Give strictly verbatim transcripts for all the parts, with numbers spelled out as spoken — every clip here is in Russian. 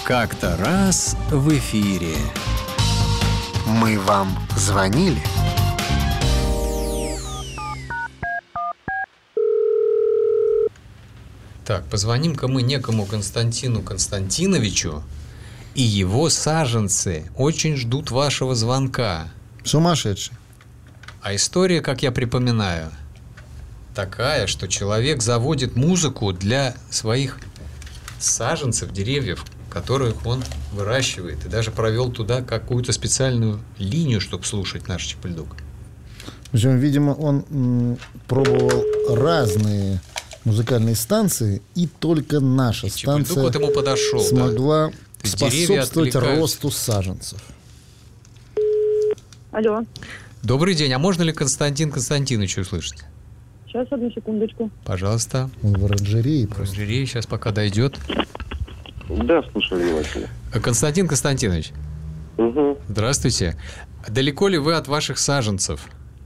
Как-то раз в эфире. Мы вам звонили? Так, позвоним-ка мы некому Константину Константиновичу, и его саженцы очень ждут вашего звонка. Сумасшедший. А история, как я припоминаю, такая, что человек заводит музыку для своих саженцев, деревьев, которых он выращивает, и даже провел туда какую-то специальную линию, чтобы слушать наш Чип-и-Дейл. Причем, видимо, он м, пробовал разные музыкальные станции, и только наша и станция вот ему подошел, смогла да? способствовать росту саженцев. Алло. Добрый день, а можно ли Константин Константинович услышать? Сейчас, одну секундочку. Пожалуйста. Он в оранжерее В оранжерее, сейчас пока дойдет. Да, слушаю внимательно. Константин Константинович. Угу. Здравствуйте. Далеко ли вы от ваших саженцев?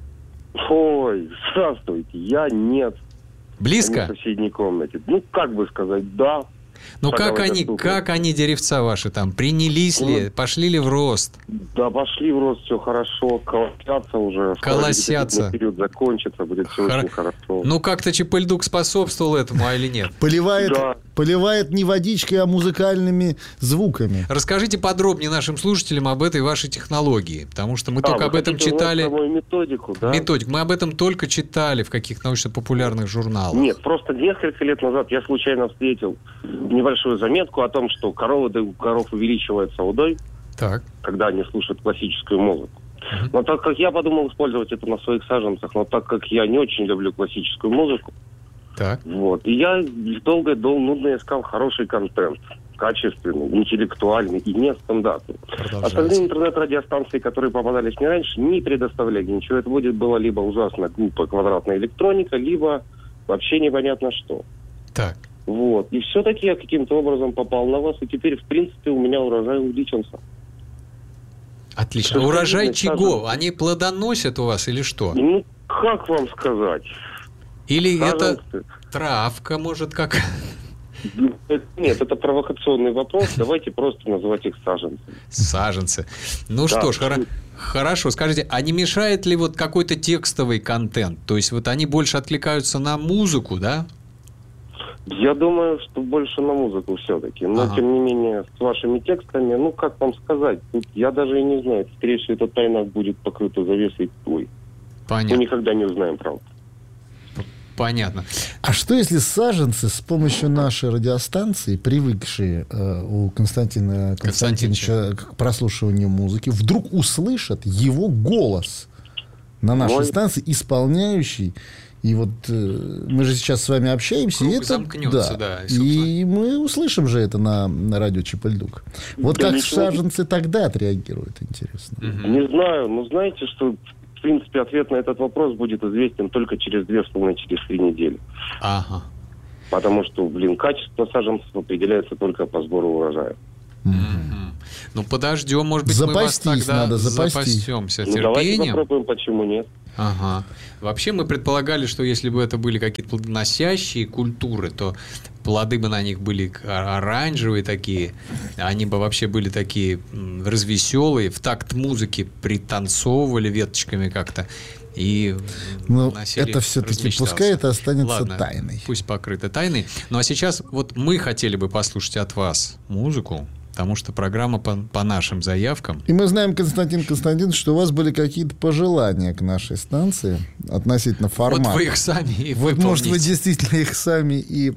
Ой, здравствуйте. Я нет. Близко? Они в соседней комнате. Ну, как бы сказать, да. Ну, как они, штука. как они, деревца ваши там, принялись Ну, ли, пошли ли в рост? Да, пошли в рост, все хорошо, колосятся уже. Колосятся. Период закончится, будет все Хор... очень хорошо. Ну, как-то Чип-и-Дейл способствовал этому, а или нет? Поливает, Да. поливает не водичкой, а музыкальными звуками. Расскажите подробнее нашим слушателям об этой вашей технологии, потому что мы А, только вы об этом хотите узнать читали. про мою методику, да? Методик. Мы об этом только читали в каких-то научно-популярных журналах. Нет, просто несколько лет назад я случайно встретил небольшую заметку о том, что коровы, да, у коров увеличивается удой, Так. когда они слушают классическую музыку. Но так как я подумал использовать это на своих саженцах, но так как я не очень люблю классическую музыку, Так. вот, и я долго, долго, нудно искал хороший контент, качественный, интеллектуальный и нестандартный. Остальные интернет-радиостанции, которые попадались мне раньше, не предоставляли ничего. Это будет было либо ужасно глупая квадратная электроника, либо вообще непонятно что. Так. Вот. И все-таки я каким-то образом попал на вас, и теперь, в принципе, у меня урожай увеличился. Отлично. Что Урожай сказать, чего? саженцы? Они плодоносят у вас или что? Ну, как вам сказать? Или это Саженцы. травка, может, как? Нет, это провокационный вопрос. Давайте просто называть их саженцами. Саженцы. Ну Да. что ж, хоро- хорошо. Скажите, а не мешает ли вот какой-то текстовый контент? То есть вот они больше откликаются на музыку, да? Я думаю, что больше на музыку все-таки. Но, Ага. тем не менее, с вашими текстами, ну, как вам сказать, тут я даже и не знаю. Скорее всего, эта тайна будет покрыта завесой тьмы. Мы Понятно. никогда не узнаем правду. Понятно. А что если саженцы с помощью нашей радиостанции, привыкшие э, у Константина Константиновича к прослушиванию музыки, вдруг услышат его голос на нашей Ой. станции, исполняющий? И вот э, мы же сейчас с вами общаемся, Круг и это, замкнется, да, и, и мы услышим же это на, на радио Чип-и-Дейл. Вот Да как ничего. саженцы тогда отреагируют, интересно. Мгм. Не знаю, но знаете, что, в принципе, ответ на этот вопрос будет известен только через две с половиной, через три недели. Ага. Потому что, блин, качество саженцев определяется только по сбору урожая. Мгм. Ну, подождем, может быть, Запастись мы вас тогда надо, запастись. запасемся Ну, давайте терпением. попробуем, почему нет. Ага. Вообще мы предполагали, что если бы это были какие-то плодоносящие культуры, то плоды бы на них были оранжевые такие, они бы вообще были такие м, развеселые, в такт музыки пританцовывали веточками как-то. И Но носили, это все-таки, размечтался. пускай это останется Ладно, тайной. Пусть покрыто тайной. Ну а сейчас вот мы хотели бы послушать от вас музыку, потому что программа по, по нашим заявкам. И мы знаем, Константин Константинович, что у вас были какие-то пожелания к нашей станции относительно формата. Вот вы их сами и Вот, может, вы выполните. действительно их сами и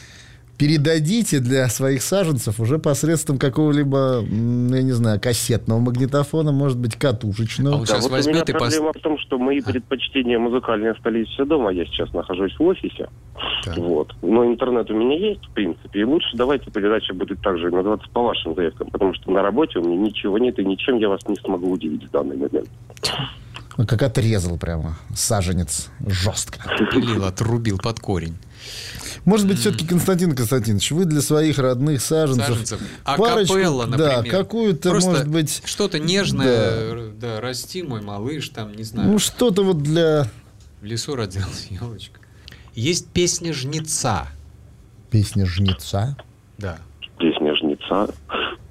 передадите для своих саженцев уже посредством какого-либо, м, я не знаю, кассетного магнитофона, может быть, катушечного. А вот сейчас вот у меня возьмет и пос- проблема в том, что мои предпочтения музыкальные остались все дома. Я сейчас нахожусь в офисе. Так. Вот. Но интернет у меня есть, в принципе. И лучше давайте передача будет также называться по вашим заявкам, потому что на работе у меня ничего нет, и ничем я вас не смогу удивить в данный момент. Ну, как отрезал прямо саженец жестко. Пилил, отрубил под корень. Может быть, все-таки, Константин Константинович, вы для своих родных саженцев, Саженцев. парочку, Акапелла, да, например. какую-то, Просто может быть, что-то нежное, да. расти, мой малыш, там, не знаю, ну, что-то вот для в лесу родилась елочка. Есть песня «Жнеца». песни жнеца. Да. Песня жнеца.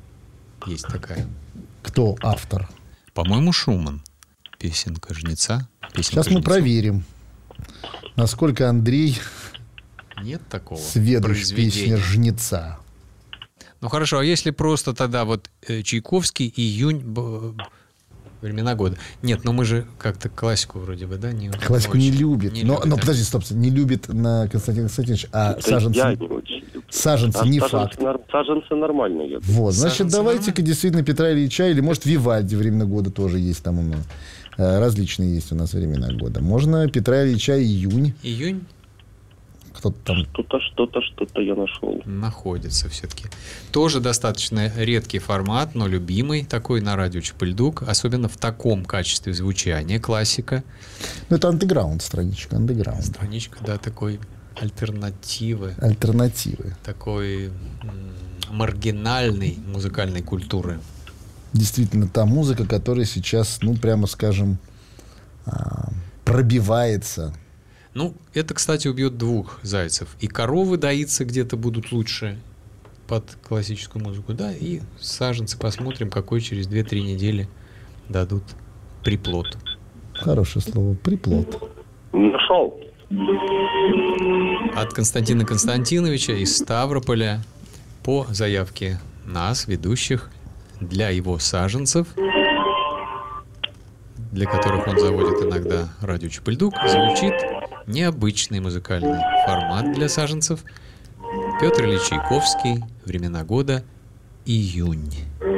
есть такая. Кто автор? По-моему, Шуман. Песенка жнеца. Песенка Сейчас мы жнецов. проверим, насколько Андрей Нет такого сведущ в песне произведения. жнеца. Ну хорошо, а если просто тогда вот э, Чайковский, июнь, б- времена года. Нет, но мы же как-то классику вроде бы, да? Не, Классику не очень любит. не но, любит, но да. подожди, стоп, не любит на Константин Константинович, а Это саженцы, я не очень люблю. саженцы А не саженцы факт. нар- Саженцы нормальные. я думаю. Вот, значит, Саженцы давайте-ка нормально? действительно Петра Ильича, или, может, Вивальди времена года тоже есть там у нас. Э, Различные есть у нас времена года. Можно Петра Ильича июнь. Июнь Кто-то там. Что-то, что-то, что-то я нашел. находится все-таки. Тоже достаточно редкий формат, но любимый такой на радио Чапыльдук, особенно в таком качестве звучания, классика. Ну, это андеграунд, страничка, андеграунд. Страничка, да, такой альтернативы, Альтернативы. такой м, маргинальной музыкальной культуры. Действительно, та музыка, которая сейчас, ну, прямо скажем, а, пробивается. Ну, это, кстати, убьет двух зайцев. И коровы доиться где-то будут лучше под классическую музыку, да, и саженцы посмотрим, какой через две-три недели дадут приплод. Хорошее слово. Приплод. Нашел. От Константина Константиновича из Ставрополя по заявке нас, ведущих, для его саженцев, для которых он заводит иногда радио Чапыльдук, звучит необычный музыкальный формат для саженцев. Петр Ильич Чайковский, времена года, июнь.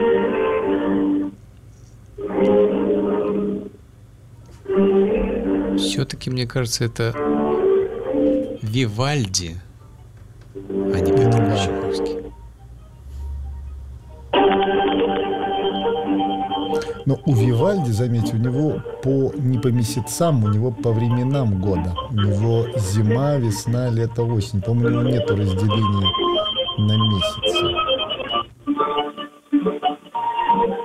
Все-таки, мне кажется, это Вивальди, а не Петр Ильич Чайковский. Но у Вивальди, заметьте, у него по, не по месяцам, у него по временам года. У него зима, весна, лето, осень. По-моему, у него нет разделения на месяц.